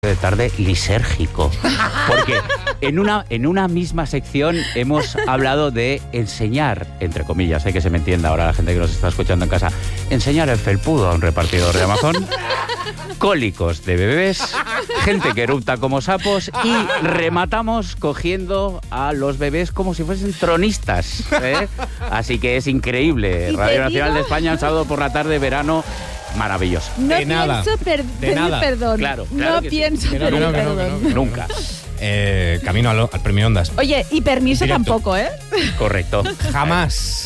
de tarde lisérgico, porque en una misma sección hemos hablado de enseñar, entre comillas, que se me entienda ahora la gente que nos está escuchando en casa, enseñar el felpudo a un repartidor de Amazon, cólicos de bebés, gente que erupta como sapos y rematamos cogiendo a los bebés como si fuesen tronistas, ¿eh? Así que es increíble. Radio Nacional de España, un sábado por la tarde, verano. Maravilloso. No pienso pedir perdón. Claro no pienso pedir perdón. Nunca. Camino al premio Ondas. Oye, y permiso Directo. tampoco, ¿eh? Correcto. Jamás.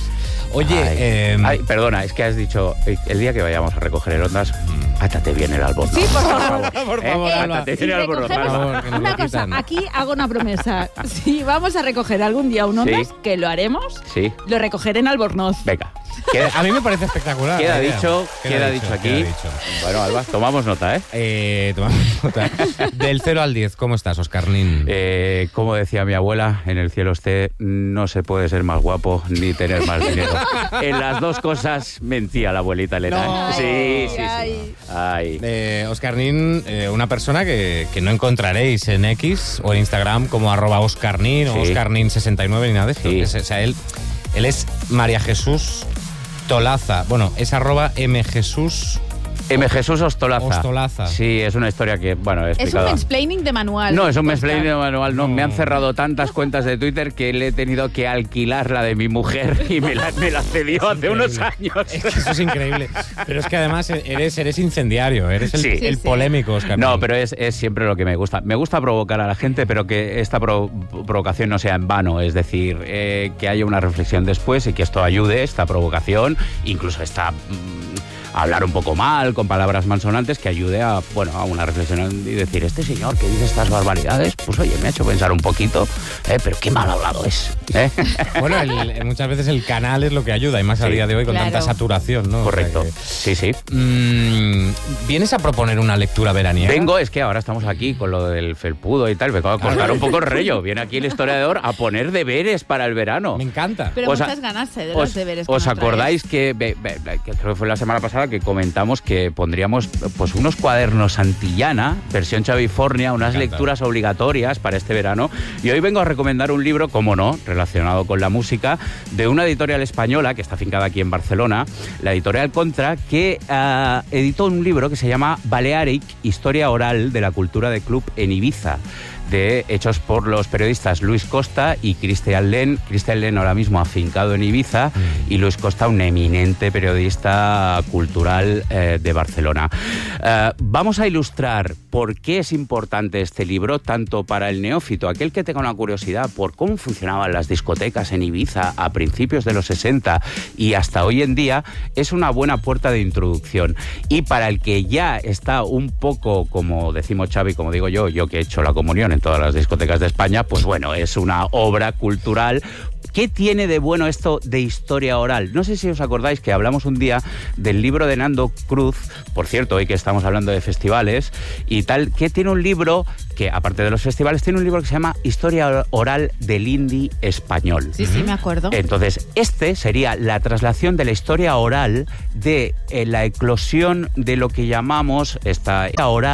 Oye, Ay, perdona, es que has dicho, el día que vayamos a recoger el Ondas, átate bien el albornoz. Sí, por favor. por favor, Alba. Átate Si bien el albornoz. recogemos- Por favor, que nos una lo cosa, quitan. aquí hago una promesa. Si vamos a recoger algún día un Ondas, Sí. que lo haremos, Sí, lo recogeré en Albornoz. venga. a mí me parece espectacular. Queda la idea. dicho aquí. Queda dicho. Bueno, Alba, tomamos nota, ¿eh? Tomamos nota. Del 0 al 10, ¿cómo estás, Óscar Nin? Como decía mi abuela, en el cielo esté, no se puede ser más guapo ni tener más dinero. En las dos cosas mentía la abuelita Elena. No. ¿eh? Sí. Ay. Ay. Óscar Nin, una persona que no encontraréis en X o en Instagram como @OscarNin o Sí. OscarNin69 ni nada de esto. Sí. O sea, él es María Jesús Tolaza. Bueno, es @mjesús M. Jesús Ostolaza. Sí, es una historia que, bueno, he Es un explicado. mansplaining de manual. No, es un Oscar. mansplaining manual, no. Me han cerrado tantas cuentas de Twitter que le he tenido que alquilar la de mi mujer y me la cedió hace unos años. Es que eso es increíble. Pero es que además eres incendiario, eres el, Sí. el Sí. polémico, Óscar No, Nin. pero es siempre lo que me gusta. Me gusta provocar a la gente, pero que esta provocación no sea en vano. Es decir, que haya una reflexión después y que esto ayude, esta provocación, incluso esta... hablar un poco mal, con palabras malsonantes, que ayude a una reflexión y decir, este señor que dice estas barbaridades, pues oye, me ha hecho pensar un poquito, pero qué mal hablado es. Bueno, muchas veces el canal es lo que ayuda, y más a Sí. día de hoy con Claro. tanta saturación, ¿no? Correcto. O sea Sí. que, ¿vienes a proponer una lectura veraniega? Vengo, es que ahora estamos aquí con lo del felpudo y tal, vengo a cortar un poco el rollo. Viene aquí el historiador a poner deberes para el verano. Me encanta. Pero Os a- muchas ganas de los deberes que ¿Os nos acordáis que creo que fue la semana pasada que comentamos que pondríamos pues unos cuadernos Santillana, versión Chavifornia, unas Me encanta. lecturas obligatorias para este verano? Y hoy vengo a recomendar un libro, como no, relacionado con la música, de una editorial española que está afincada aquí en Barcelona, la editorial Contra, que editó un libro que se llama Balearic, Historia Oral de la Cultura de Club en Ibiza, hechos por los periodistas Luis Costa y Cristian Len. Cristian Len ahora mismo afincado en Ibiza y Luis Costa, un eminente periodista cultural de Barcelona. Vamos a ilustrar por qué es importante este libro, tanto para el neófito, aquel que tenga una curiosidad por cómo funcionaban las discotecas en Ibiza a principios de los 60 y hasta hoy en día, es una buena puerta de introducción. Y para el que ya está un poco, como decimos Xavi, como digo yo que he hecho la comunión en todas las discotecas de España, pues bueno, es una obra cultural. ¿Qué tiene de bueno esto de historia oral? No sé si os acordáis que hablamos un día del libro de Nando Cruz, por cierto, hoy que estamos hablando de festivales y tal, que tiene un libro que, aparte de los festivales, tiene un libro que se llama Historia Oral del Indie Español. Sí, me acuerdo. Entonces, este sería la traslación de la historia oral de la eclosión de lo que llamamos esta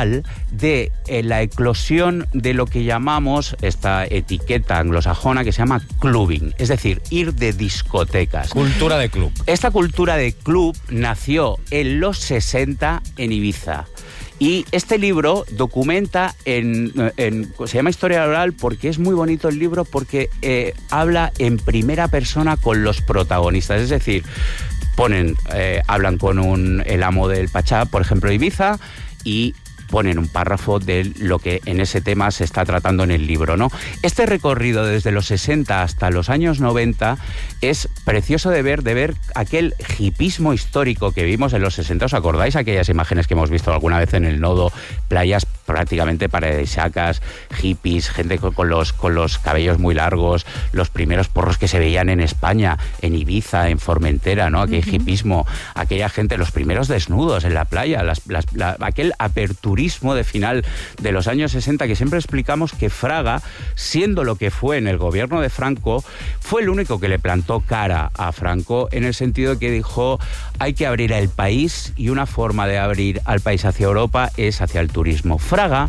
etiqueta anglosajona que se llama clubbing, es decir, ir de discotecas. Cultura de club. Esta cultura de club nació en los 60 en Ibiza. Y este libro documenta, se llama Historia Oral porque es muy bonito el libro, porque habla en primera persona con los protagonistas. Es decir, hablan con el amo del Pachá, por ejemplo, Ibiza, y ponen un párrafo de lo que en ese tema se está tratando en el libro, ¿no? Este recorrido desde los 60 hasta los años 90 es precioso de ver aquel hipismo histórico que vimos en los 60. ¿Os acordáis aquellas imágenes que hemos visto alguna vez en el Nodo? Playas prácticamente paradisíacas, hippies, gente con los cabellos muy largos, los primeros porros que se veían en España, en Ibiza, en Formentera, ¿no? Aquel hipismo, aquella gente, los primeros desnudos en la playa, aquel aperturismo de final de los años 60, que siempre explicamos que Fraga, siendo lo que fue en el gobierno de Franco, fue el único que le plantó cara a Franco, en el sentido de que dijo, hay que abrir el país, y una forma de abrir al país hacia Europa es hacia el turismo. Fraga